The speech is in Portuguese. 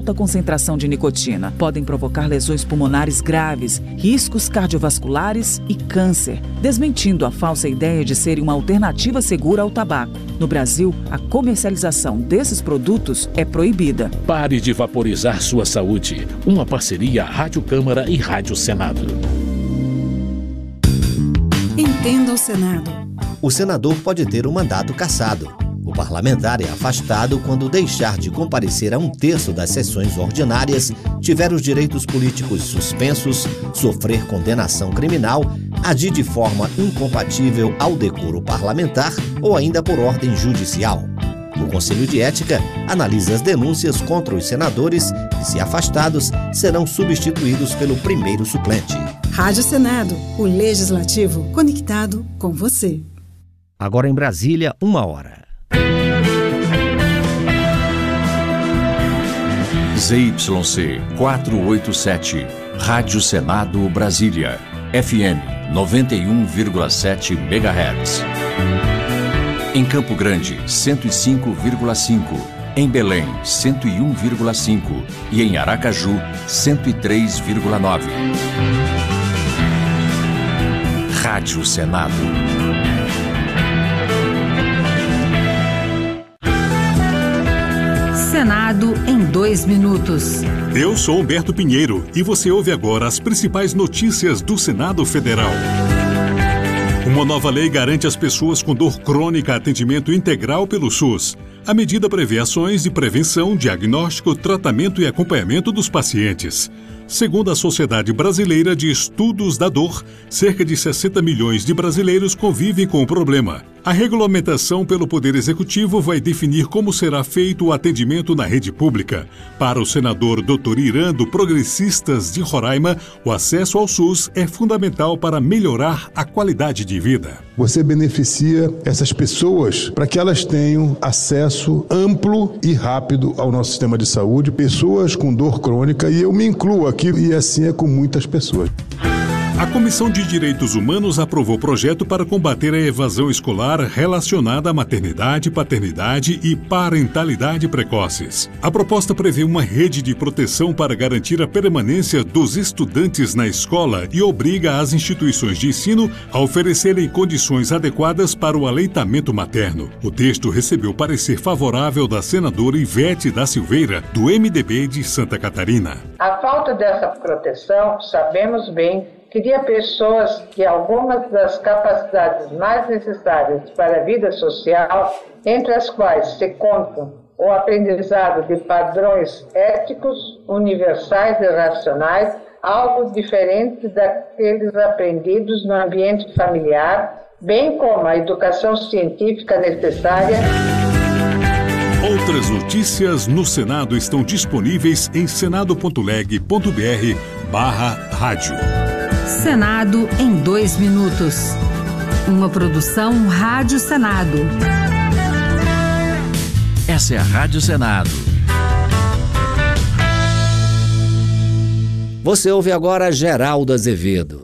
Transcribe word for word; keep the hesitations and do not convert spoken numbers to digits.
alta concentração de nicotina. Podem provocar lesões pulmonares graves, riscos cardiovasculares e câncer, desmentindo a falsa ideia de serem uma alternativa segura ao tabaco. No Brasil, a comercialização desses produtos é proibida. Pare de vaporizar sua saúde. Uma parceria Rádio Câmara e Rádio Senado. Entenda o Senado. O senador pode ter o mandato cassado. O parlamentar é afastado quando deixar de comparecer a um terço das sessões ordinárias, tiver os direitos políticos suspensos, sofrer condenação criminal, agir de forma incompatível ao decoro parlamentar ou ainda por ordem judicial. O Conselho de Ética analisa as denúncias contra os senadores e, se afastados, serão substituídos pelo primeiro suplente. Rádio Senado, o Legislativo conectado com você. Agora em Brasília, uma hora. Z Y C quatrocentos e oitenta e sete, Rádio Senado Brasília, F M noventa e um vírgula sete megahertz. Em Campo Grande, cento e cinco vírgula cinco. Em Belém, cento e um vírgula cinco. E em Aracaju, cento e três vírgula nove. Rádio Senado. Senado em dois minutos. Eu sou Humberto Pinheiro e você ouve agora as principais notícias do Senado Federal. Uma nova lei garante às pessoas com dor crônica atendimento integral pelo SUS. A medida prevê ações de prevenção, diagnóstico, tratamento e acompanhamento dos pacientes. Segundo a Sociedade Brasileira de Estudos da Dor, cerca de sessenta milhões de brasileiros convivem com o problema. A regulamentação pelo Poder Executivo vai definir como será feito o atendimento na rede pública. Para o senador doutor Irã, do Progressistas de Roraima, o acesso ao SUS é fundamental para melhorar a qualidade de vida. Você beneficia essas pessoas para que elas tenham acesso amplo e rápido ao nosso sistema de saúde, pessoas com dor crônica, e eu me incluo aqui, e assim é com muitas pessoas. A Comissão de Direitos Humanos aprovou projeto para combater a evasão escolar relacionada à maternidade, paternidade e parentalidade precoces. A proposta prevê uma rede de proteção para garantir a permanência dos estudantes na escola e obriga as instituições de ensino a oferecerem condições adequadas para o aleitamento materno. O texto recebeu parecer favorável da senadora Ivete da Silveira, do M D B de Santa Catarina. A falta dessa proteção, sabemos bem, cria pessoas que algumas das capacidades mais necessárias para a vida social, entre as quais se contam o aprendizado de padrões éticos, universais e racionais, algo diferente daqueles aprendidos no ambiente familiar, bem como a educação científica necessária. Outras notícias no Senado estão disponíveis em senado ponto leg ponto br barra rádio. Senado em dois minutos. Uma produção Rádio Senado. Essa é a Rádio Senado. Você ouve agora Geraldo Azevedo.